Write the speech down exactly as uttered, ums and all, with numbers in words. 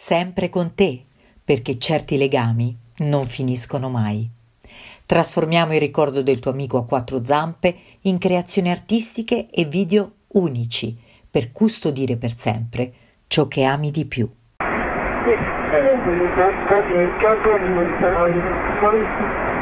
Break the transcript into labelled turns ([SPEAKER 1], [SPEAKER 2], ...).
[SPEAKER 1] sempre con te, perché certi legami non finiscono mai. Trasformiamo il ricordo del tuo amico a quattro zampe in creazioni artistiche e video unici per custodire per sempre ciò che ami di più.
[SPEAKER 2] Sì, eh,